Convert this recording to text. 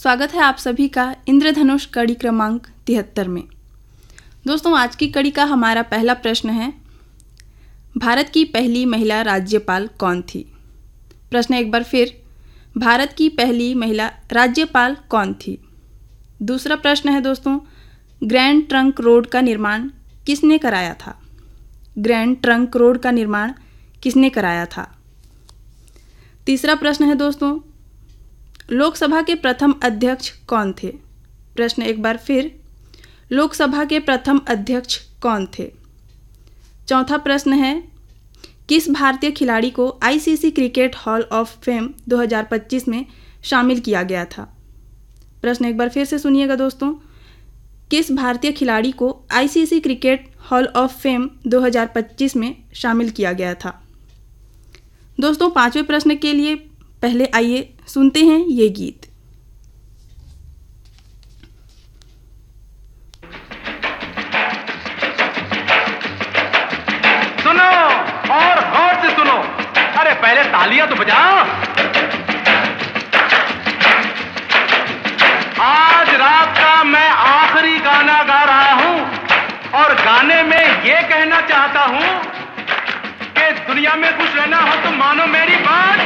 स्वागत है आप सभी का इंद्रधनुष कड़ी क्रमांक 73 में। दोस्तों, आज की कड़ी का हमारा पहला प्रश्न है, भारत की पहली महिला राज्यपाल कौन थी? प्रश्न एक बार फिर, भारत की पहली महिला राज्यपाल कौन थी? दूसरा प्रश्न है दोस्तों, ग्रैंड ट्रंक रोड का निर्माण किसने कराया था? ग्रैंड ट्रंक रोड का निर्माण किसने कराया था? तीसरा प्रश्न है दोस्तों, लोकसभा के प्रथम अध्यक्ष कौन थे? प्रश्न एक बार फिर, लोकसभा के प्रथम अध्यक्ष कौन थे? चौथा प्रश्न है, किस भारतीय खिलाड़ी को ICC cricket hall of fame 2025 में शामिल किया गया था? प्रश्न एक बार फिर से सुनिएगा दोस्तों, किस भारतीय खिलाड़ी को ICC cricket hall of fame 2025 में शामिल किया गया था? दोस्तों, पांचवें प्रश्न के लिए पहले आइए सुनते हैं ये गीत। सुनो और गौर से सुनो, अरे पहले तालियां तो बजाओ। आज रात का मैं आखिरी गाना गा रहा हूं और गाने में ये कहना चाहता हूं कि दुनिया में खुश रहना हो तो मानो मेरी बात।